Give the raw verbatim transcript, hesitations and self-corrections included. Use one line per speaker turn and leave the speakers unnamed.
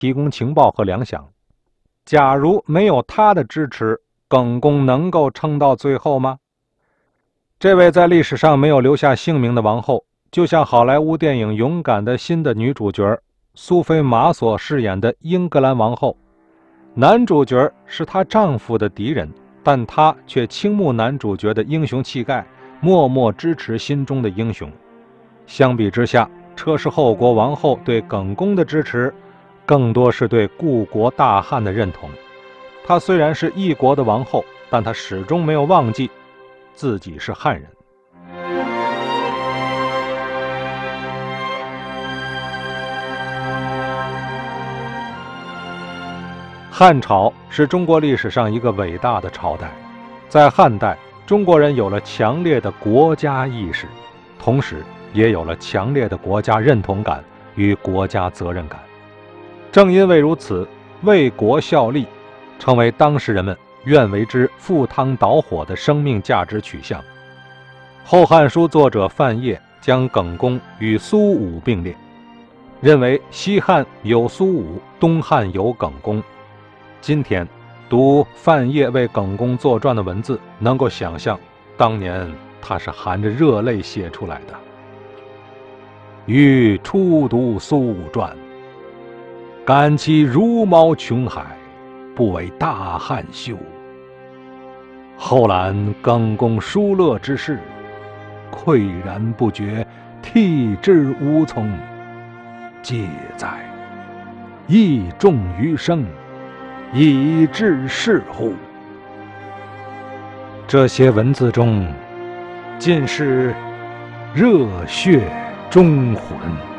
提供情报和粮饷。假如没有他的支持，耿恭能够撑到最后吗？这位在历史上没有留下姓名的王后，就像好莱坞电影《勇敢的心》的女主角苏菲·玛索饰演的英格兰王后。男主角是她丈夫的敌人，但她却倾慕男主角的英雄气概，默默支持心中的英雄。相比之下，车氏后国王后对耿恭的支持更多是对故国大汉的认同。她虽然是异国的王后，但她始终没有忘记自己是汉人。汉朝是中国历史上一个伟大的朝代，在汉代，中国人有了强烈的国家意识，同时也有了强烈的国家认同感与国家责任感。正因为如此，为国效力成为当时人们愿为之赴汤蹈火的生命价值取向。《后汉书》作者范晔将耿恭与苏武并列，认为西汉有苏武，东汉有耿恭。今天读范晔为耿恭作传的文字，能够想象当年他是含着热泪写出来的。欲初读苏武传，感其茹毛穷海，不为大汉修。后览耿恭疏勒之事，喟然不觉，涕之无从。嗟哉！义重于生，以致仕乎？这些文字中尽是热血忠魂。